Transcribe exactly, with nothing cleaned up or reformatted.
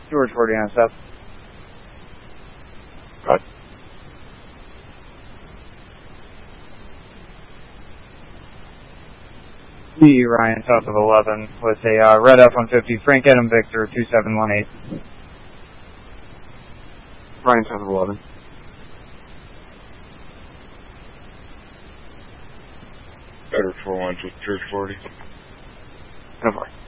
George forty-nine South. Right. B. Ryan south of eleven with a uh, red F one fifty, Frank Adam Victor two seven one eight. Ryan south of eleven. George four one, George forty. Go for it.